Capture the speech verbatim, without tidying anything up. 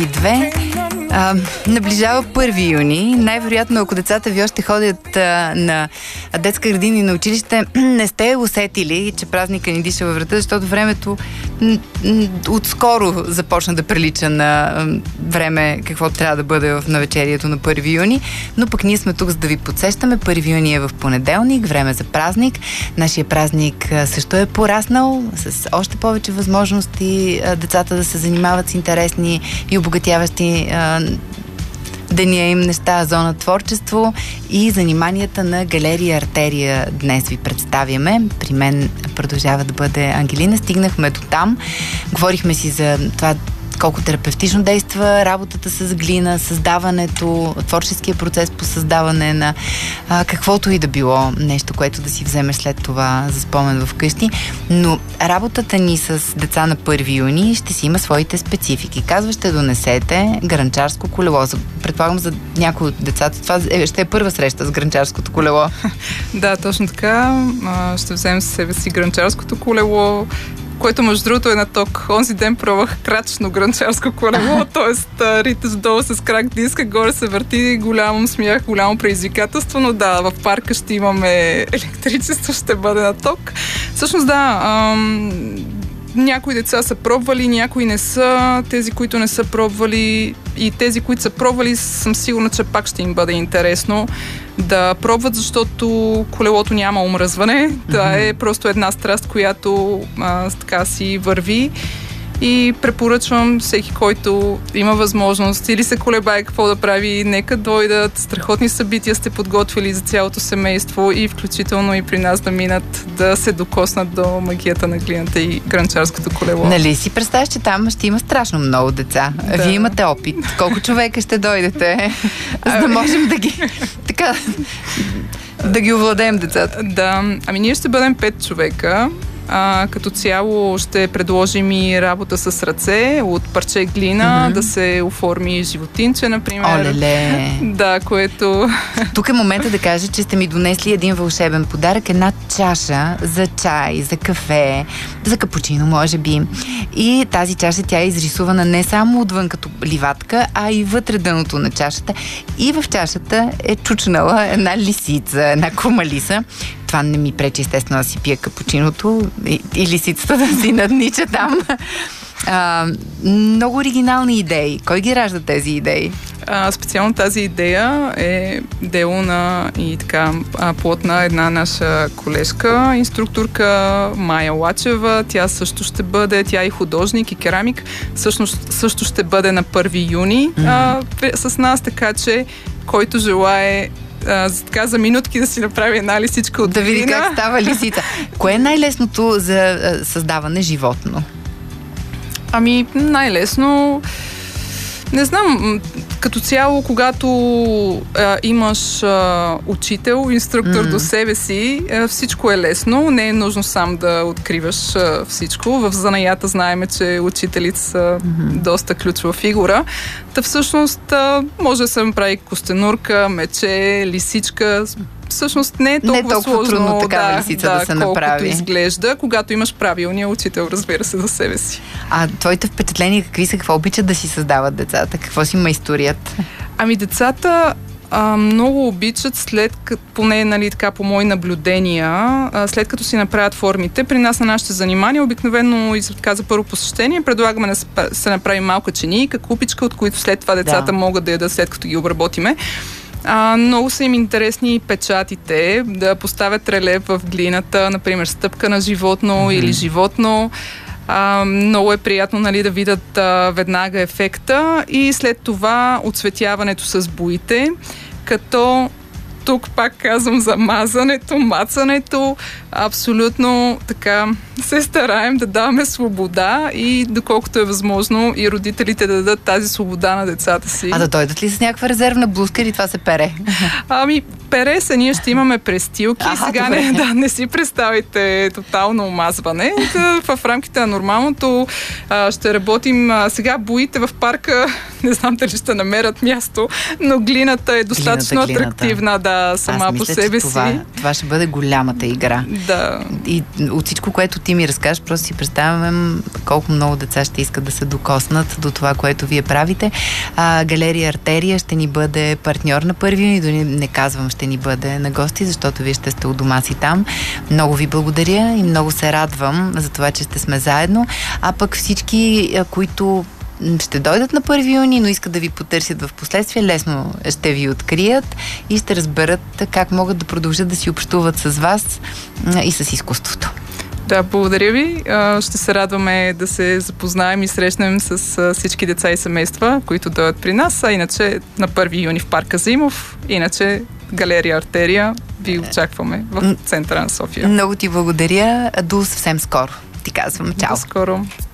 Две. А, наближава първи юни. Най-вероятно, ако децата ви още ходят а, на детска градина и на училище, не сте усетили, че празника ни диша във врата, защото времето м- м- отскоро започна да прилича на м- време, какво трябва да бъде в навечерието на първи юни. Но пък ние сме тук, за да ви подсещаме. първи юни е в понеделник, време за празник. Нашия празник а, също е пораснал с още повече възможности а, децата да се занимават с интересни и обогатяващи а, деня им неща, зона творчество и заниманията на галерия Артерия днес ви представяме. При мен продължава да бъде Ангелина. Стигнахме до там. Говорихме си за това колко терапевтично действа работата с глина, създаването, творческия процес по създаване на а, каквото и да било нещо, което да си вземеш след това за спомен вкъщи. Но работата ни с деца на първи юни ще си има своите специфики. Казва, ще донесете гранчарско колело. Предполагам, за някои от децата това е, ще е първа среща с гранчарското колело. Да, точно така. Ще вземем със себе си гранчарското колело, което между другото е на ток. Онзи ден пробвах крачно гранчарско колело, т.е. риташ долу с крак диска, горе се върти, голям смях, голямо предизвикателство, но да, в парка ще имаме електричество, ще бъде на ток. Всъщност да, ам, някои деца са пробвали, някои не са. Тези, които не са пробвали и тези, които са пробвали, съм сигурна, че пак ще им бъде интересно да пробват, защото колелото няма омръзване. Да, е просто една страст, която а, така си върви. И препоръчвам всеки, който има възможност или се колебае какво да прави, нека дойдат. Страхотни събития сте подготвили за цялото семейство и включително и при нас да минат, да се докоснат до магията на глината и гранчарското колело. Нали си представяш, че там ще има страшно много деца. Да. Вие имате опит. Колко човека ще дойдете, за да можем да ги така да ги овладеем децата? Да, ами ние ще бъдем пет човека. А, като цяло ще предложим и работа с ръце от парче глина, mm-hmm. да се оформи животинче, например. Оле-ле! Да, което... Тук е момента да кажа, че сте ми донесли един вълшебен подарък, една чаша за чай, за кафе, за капучино, може би. И тази чаша, тя е изрисувана не само отвън като ливатка, а и вътре дъното на чашата. И в чашата е чучнала една лисица, една кумалиса. Това не ми пречи, естествено, да си пия капучиното и, и лисицата да си наднича там. А, много оригинални идеи. Кой ги ражда тези идеи? А, специално тази идея е дело на и така плод на една наша колежка, инструкторка Майя Лачева. Тя също ще бъде, тя е и художник, и керамик. Всъщност също ще бъде на първи юни mm-hmm. а, с нас, така че който желае А, за, така, за минутки да си направи една лисичка от да види глина. как става лисица. Кое е най-лесното за а, създаване животно? Ами, най-лесно... Не знам, като цяло, когато а, имаш а, учител, инструктор mm. до себе си, а, всичко е лесно. Не е нужно сам да откриваш а, всичко. В занаята знаем, че учителите са mm-hmm. доста ключова фигура. Та всъщност а, може да се направи костенурка, мече, лисичка. Всъщност не е толкова, не е толкова сложно, трудно такава да, лисица да, да се колкото направи. изглежда, когато имаш правилния учител, разбира се, за себе си. А твоите впечатления какви са? Какво обичат да си създават децата? Какво си майсторият? Ами децата а, много обичат след като, поне нали, така, по мои наблюдения, а, след като си направят формите. При нас на нашите занимания обикновено и така, за първо посещение предлагаме да се, се направи малка чинийка, купичка, от които след това децата да. могат да ядат след като ги обработиме. А, много са им интересни печатите, да поставят релеф в глината, например стъпка на животно mm-hmm. или животно. А, много е приятно нали, да видят а, веднага ефекта и след това оцветяването с боите, като тук пак казвам за мазането, мацането, абсолютно така се стараем да даваме свобода и доколкото е възможно и родителите да дадат тази свобода на децата си. А да дойдат ли с някаква резервна блузка или това се пере? Ами, Пере се, ние ще имаме престилки. Аха, Сега не, да, не си представите тотално омазване. В рамките на нормалното а, ще работим. А, сега боите в парка, не знам дали ще намерят място, но глината е достатъчно глината, глината. атрактивна, да, сама Аз мисля, по себе че това, си. Това ще бъде голямата игра. Да. И от всичко, което ти ми разкажеш, просто си представяме колко много деца ще искат да се докоснат до това, което вие правите. А, галерия Артерия ще ни бъде партньор на първи юни, дори не казвам, ще ни бъде на гости, защото вие ще сте у дома си там. Много ви благодаря и много се радвам за това, че сте сме заедно. А пък всички, които ще дойдат на първи юни, но искат да ви потърсят в последствие, лесно ще ви открият и ще разберат как могат да продължат да си общуват с вас и с изкуството. Да, благодаря ви. Ще се радваме да се запознаем и срещнем с всички деца и семейства, които дойдат при нас, а иначе на първи юни в парка Зимов, иначе галерия Артерия ви очакваме в центъра на София. Много ти благодаря. До съвсем скоро. Ти казвам чао. До скоро.